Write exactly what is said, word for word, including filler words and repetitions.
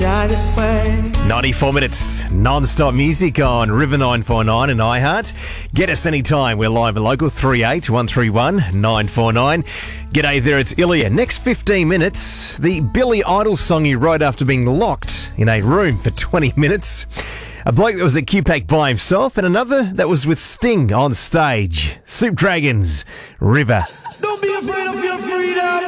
die this way. ninety-four minutes non-stop music on River nine four nine and iHeart. Get us anytime. We're live and local, three eight one three one nine four nine. G'day there, it's Ilya. Next fifteen minutes, the Billy Idol song he wrote after being locked in a room for twenty minutes. A bloke that was at Q PAC by himself and another that was with Sting on stage. Soup Dragons, River. Don't be afraid of